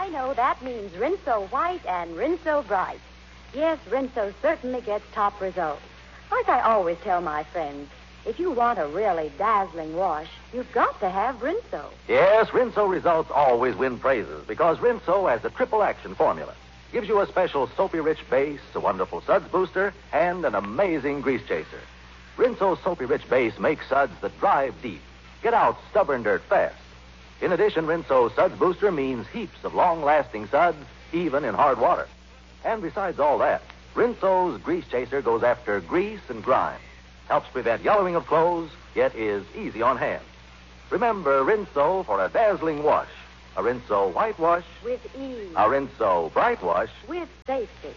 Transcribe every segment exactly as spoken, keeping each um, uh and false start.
know that means Rinso White and Rinso Bright. Yes, Rinso certainly gets top results. Like I always tell my friends, if you want a really dazzling wash, you've got to have Rinso. Yes, Rinso results always win praises because Rinso has a triple action formula. Gives you a special soapy-rich base, a wonderful suds booster, and an amazing grease chaser. Rinso's soapy-rich base makes suds that drive deep, get out stubborn dirt fast. In addition, Rinso's suds booster means heaps of long-lasting suds, even in hard water. And besides all that, Rinso's grease chaser goes after grease and grime, helps prevent yellowing of clothes, yet is easy on hands. Remember Rinso for a dazzling wash. A Rinso white wash with ease. A Rinso bright wash with safety.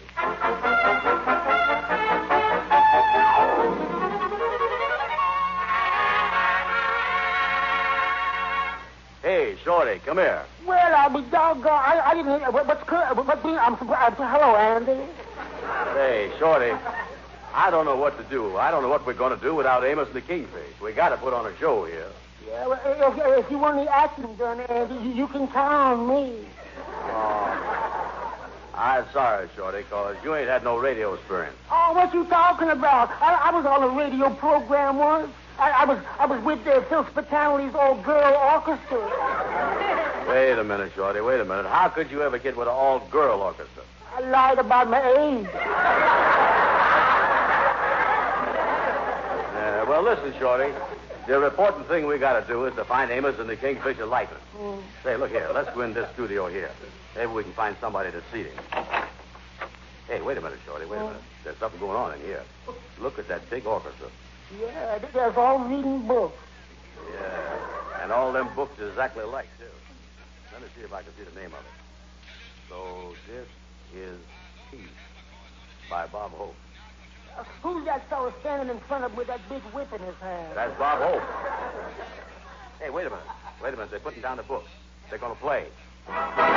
Hey, Shorty, come here. Well, I'll be doggone. I, I didn't hear. What, what's what, what, I'm surprised. Hello, Andy. Hey, Shorty, I don't know what to do. I don't know what we're going to do without Amos and the Kingfish. We got to put on a show here. Yeah, well, if, if you want any acting done, Andy, you, you can count on me. Oh, I'm sorry, Shorty, because you ain't had no radio experience. Oh, what you talking about? I, I was on a radio program once. I, I was I was with uh, Phil Spitali's all-girl orchestra. Wait a minute, Shorty, wait a minute. How could you ever get with an all-girl orchestra? I lied about my age. Uh, well, listen, Shorty. The important thing we got to do is to find Amos and the Kingfisher likeness. Mm. Say, look here. Let's go in this studio here. Maybe we can find somebody to seat him. Hey, wait a minute, Shorty. Wait a minute. There's something going on in here. Look at that big orchestra. Yeah, there's all reading books. Yeah, and all them books exactly alike, too. Let me see if I can see the name of it. So this is Peace by Bob Hope. Uh, who's that fellow standing in front of him with that big whip in his hand? That's Bob Hope. Hey, wait a minute. Wait a minute. They're putting down the books. They're going to play.